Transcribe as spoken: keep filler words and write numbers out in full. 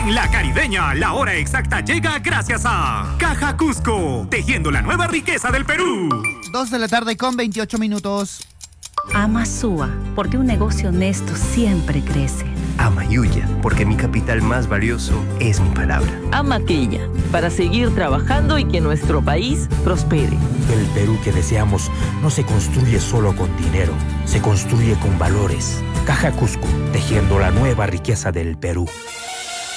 En La Caribeña, la hora exacta llega gracias a Caja Cusco, tejiendo la nueva riqueza del Perú. Dos de la tarde con veintiocho minutos. Ama Sua, porque un negocio honesto siempre crece. Ama Yuya, porque mi capital más valioso es mi palabra. Ama Quilla, para seguir trabajando y que nuestro país prospere. El Perú que deseamos no se construye solo con dinero, se construye con valores. Caja Cusco, tejiendo la nueva riqueza del Perú.